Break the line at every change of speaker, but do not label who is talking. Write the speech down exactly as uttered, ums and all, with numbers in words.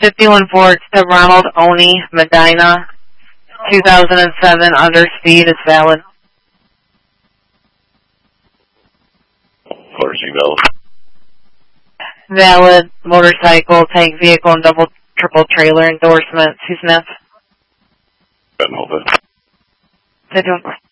fifty-one Ford to Ronald Oni Medina, two thousand seven, under speed is valid.
Motor C valid.
Valid motorcycle, tank vehicle, and double triple trailer endorsement. Who's next?
Benton Hopeth.
fifty-one Ford.